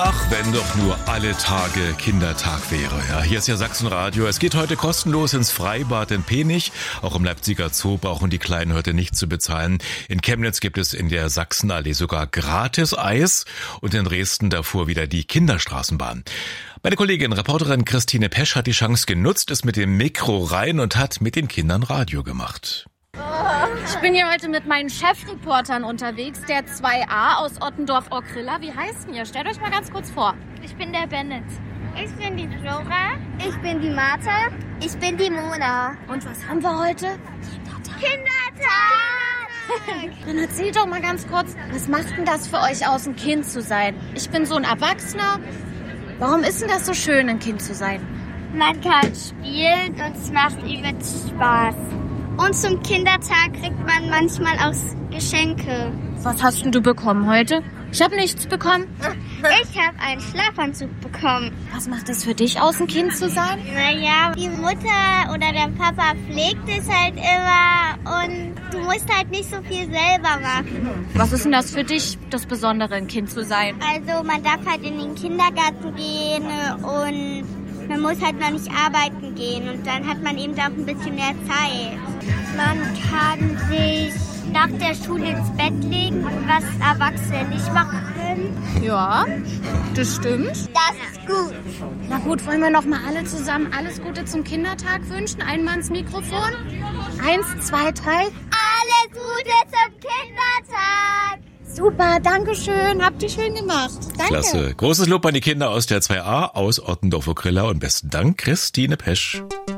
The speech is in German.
Ach, wenn doch nur alle Tage Kindertag wäre. Ja, hier ist ja Sachsenradio. Es geht heute kostenlos ins Freibad in Penich. Auch im Leipziger Zoo brauchen die Kleinen heute nichts zu bezahlen. In Chemnitz gibt es in der Sachsenallee sogar gratis Eis. Und in Dresden davor wieder die Kinderstraßenbahn. Meine Kollegin, Reporterin Christine Pesch hat die Chance genutzt, ist mit dem Mikro rein und hat mit den Kindern Radio gemacht. Ich bin hier heute mit meinen Chefreportern unterwegs, der 2a aus Ottendorf-Orkrilla. Wie heißt denn ihr? Stellt euch mal ganz kurz vor. Ich bin der Bennett. Ich bin die Flora. Ich bin die Martha. Ich bin die Mona. Und was haben wir heute? Kindertag! Dann erzählt doch mal ganz kurz, was macht denn das für euch aus, ein Kind zu sein? Ich bin so ein Erwachsener. Warum ist denn das so schön, ein Kind zu sein? Man kann spielen und es macht übelst Spaß. Und zum Kindertag kriegt man manchmal auch Geschenke. Was hast denn du bekommen heute? Ich habe nichts bekommen. Ich habe einen Schlafanzug bekommen. Was macht es für dich aus, ein Kind zu sein? Naja, die Mutter oder der Papa pflegt es halt immer und du musst halt nicht so viel selber machen. Was ist denn das für dich, das Besondere, ein Kind zu sein? Also man darf halt in den Kindergarten gehen und man muss halt noch nicht arbeiten gehen und dann hat man eben auch ein bisschen mehr Zeit. Man kann sich nach der Schule ins Bett legen, was Erwachsene nicht machen können. Ja, das stimmt. Das ist gut. Na gut, wollen wir noch mal alle zusammen alles Gute zum Kindertag wünschen? Einmal ins Mikrofon. 1, 2, 3. Alles Gute zum Kindertag. Super, danke schön. Habt ihr schön gemacht. Danke. Klasse. Großes Lob an die Kinder aus der 2a aus Ottendorf-Orkrilla und besten Dank, Christine Pesch.